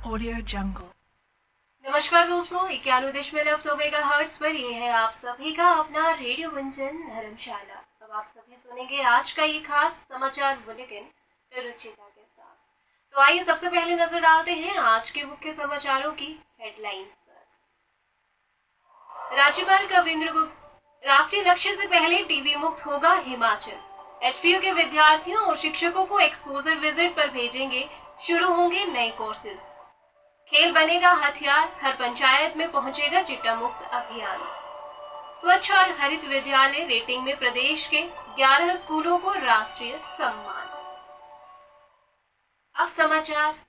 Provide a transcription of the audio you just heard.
Audio Jungle। नमस्कार दोस्तों, 91.9 megahertz पर ये है आप सभी का अपना रेडियो मंचन धर्मशाला। अब आप सभी सुनेंगे आज का ये खास समाचार बुलेटिन रुचिता के साथ। तो आइए सबसे पहले नजर डालते हैं आज के मुख्य समाचारों की हेडलाइंस पर। राज्यपाल कविंद्र गुप्ता, राष्ट्रीय लक्ष्य से पहले टीबी मुक्त होगा हिमाचल। एचपीयू के विद्यार्थियों और शिक्षकों को एक्सपोजर विजिट पर भेजेंगे, शुरू होंगे नए कोर्सेज। खेल बनेगा हथियार, हर पंचायत में पहुंचेगा चिट्टा मुक्त अभियान। स्वच्छ और हरित विद्यालय रेटिंग में प्रदेश के 11 स्कूलों को राष्ट्रीय सम्मान। अब समाचार